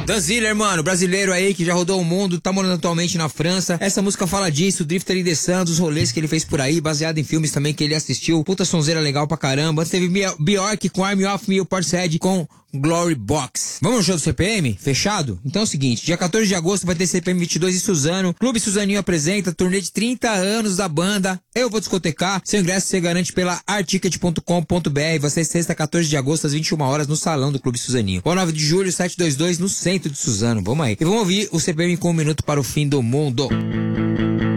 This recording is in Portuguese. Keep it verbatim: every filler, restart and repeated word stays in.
Dan Ziller, mano, brasileiro aí que já rodou o mundo, tá morando atualmente na França. Essa música fala disso, Drifter in the Sun, dos rolês que ele fez por aí, baseado em filmes também que ele assistiu. Puta sonzeira legal pra caramba. Antes teve Bjork com Army of Me e o Portishead com Glory Box. Vamos no show do C P M? Fechado? Então é o seguinte, dia quatorze de agosto vai ter C P M vinte e dois em Suzano. Clube Suzaninho apresenta turnê de trinta anos da banda. Eu vou discotecar. Seu ingresso você garante pela articket ponto com ponto br. Vai ser sexta, quatorze de agosto, às vinte e uma horas, no salão do Clube Suzaninho. Ou nove de julho, setecentos e vinte e dois, no centro de Suzano. Vamos aí. E vamos ouvir o C P M com um minuto para o fim do mundo.